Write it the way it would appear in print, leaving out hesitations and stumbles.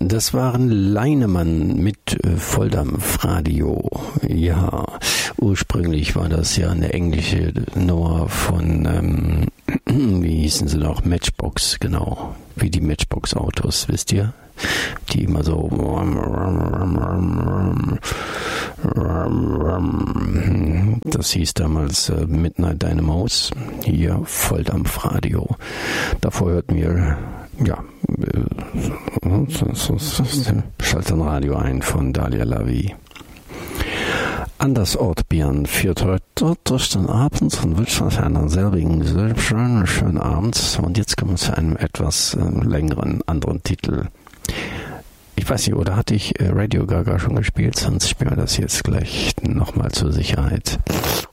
Das waren Leinemann mit Volldampfradio. Ja, ursprünglich war das ja eine englische Nummer von, wie hießen sie noch, Matchbox, genau, wie die Matchbox-Autos, wisst ihr? Die immer so, das hieß damals Midnight Dynamos, hier Volldampfradio. Davor hörten wir, ja, Schalten Radio ein von Dalia Lavi. Andersort Björn führt heute durch den Abend und wünscht euch einen selbigen schönen Abend. Und jetzt kommen wir zu einem etwas längeren, anderen Titel. Ich weiß nicht, oder hatte ich Radio Gaga schon gespielt? Sonst spielen wir das jetzt gleich nochmal zur Sicherheit.